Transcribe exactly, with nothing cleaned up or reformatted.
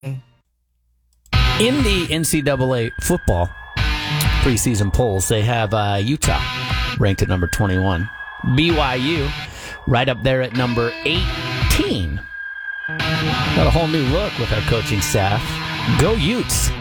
In the N C double A football preseason polls, they have uh, Utah ranked at number twenty-one. B Y U right up there at number eighteen. Got a whole new look with our coaching staff. Go Utes.